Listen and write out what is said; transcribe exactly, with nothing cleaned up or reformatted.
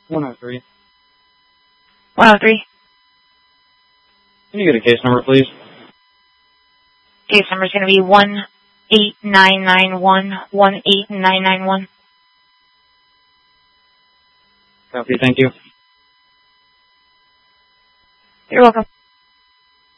one oh three. one oh three. Can you get a case number, please? Case number is going to be one eight nine nine one, one eight nine nine one. Copy, thank you. You're welcome.